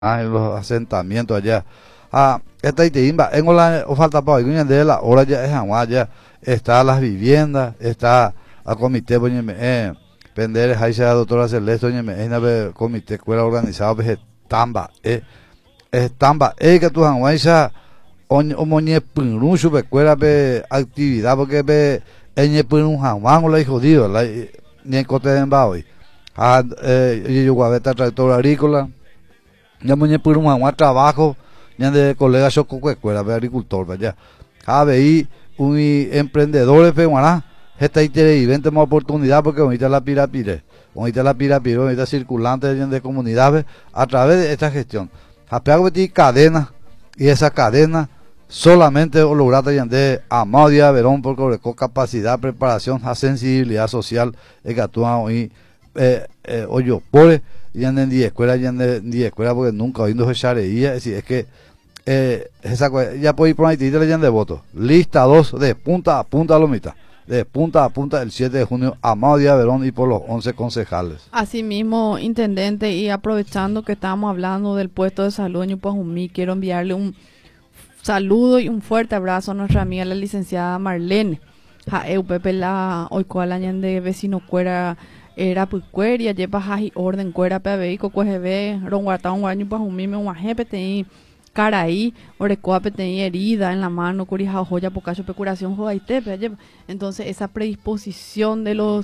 en los asentamientos allá. Esta itimba, en la o falta para de la hora ya es agua, ya está las viviendas, está a comité, pender, ahí se la doctora Celeste, en comité, escuela organizado, tamba, tamba, que tu agua, esa, o moñe punrun, su escuela, actividad, porque en punrun jamán, o la hijo Dios, la, ni en cote de embaoy. Yo guaveta tractor agrícola, ya moñe punrun jamán, trabajo, ya de colega choco escuela, de agricultor, vaya. Ahí, un emprendedor de Guaná, esta y vente más oportunidad porque ahorita la pirapire, ahorita circulante de comunidades a través de esta gestión. Apeago de cadena y esa cadena solamente lograta de Amadia Verón porque con capacidad, preparación, sensibilidad social, que actúan hoy oyo por y en 10 escuelas y en 10 escuelas porque nunca oído fechareía, es decir, es que esa ya puede ir por ahí de votos. Lista 2 de punta a punta lomita. De punta a punta el 7 de junio, Amadia Verón y por los 11 concejales. Asimismo, intendente, y aprovechando que estamos hablando del puesto de salud en Yupajumí, quiero enviarle un saludo y un fuerte abrazo a nuestra amiga la licenciada Marlene. Pepe la oicoala de vecino cuera era pucueria, lleva jaji orden cuera PBI, cocuejebe, ronguata un guaño Yupajumí, me guajepe Caraí, orecoape tenía herida en la mano, curija joya, pocacho, pecuración, joaite, entonces esa predisposición de los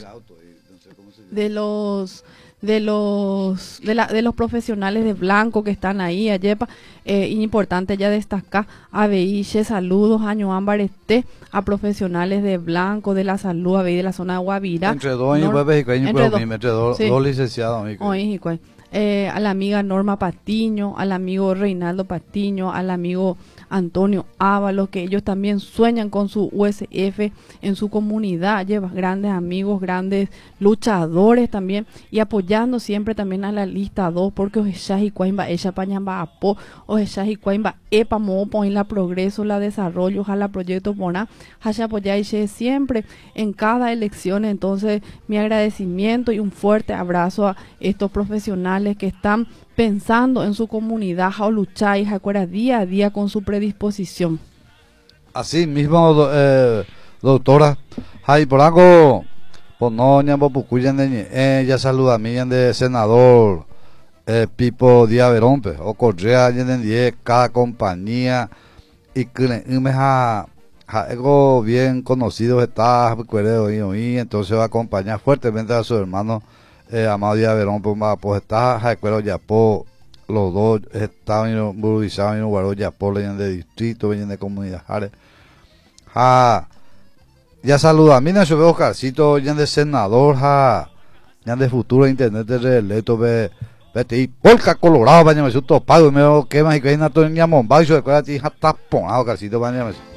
profesionales de blanco que están ahí, ayepa, importante ya destacar, abeiche, saludos, año ámbarete, a profesionales de blanco, de la salud, abei de la zona de Guavirá. Entre dos años, entre dos licenciados. A la amiga Norma Patiño, al amigo Reinaldo Patiño, al amigo Antonio Ábalos, que ellos también sueñan con su USF en su comunidad, lleva grandes amigos, grandes luchadores también, y apoyando siempre también a la lista 2, porque Ojechaji Cuaimba, ella pañamba apo, Ojechaji Cuaimba, epa mopo en la progreso, la desarrollo, ojalá proyecto pona, hasha apoyáis siempre en cada elección. Entonces mi agradecimiento y un fuerte abrazo a estos profesionales que están pensando en su comunidad, a luchar y a día a día con su predisposición. Así mismo, doctora, hay por algo, pues no, ella saluda a mí, de senador Pipo Díaz Verón, o Correa, cada compañía, y que me algo bien conocido está, entonces va a acompañar fuertemente a su hermano Amadia Verón, pues está Jacuero Yapó, los dos estaban inmovilizados en Uguaró Yapó, venían de distrito, venían de comunidades. Ya saluda a mí, no veo Oscarcito, venían de senador, venían de futuro internet de reelecto, vete y polca colorado, vayan a su topado, me queman y que hay una toña momba, y su escuela ti está ponado, Oscarcito, vayan a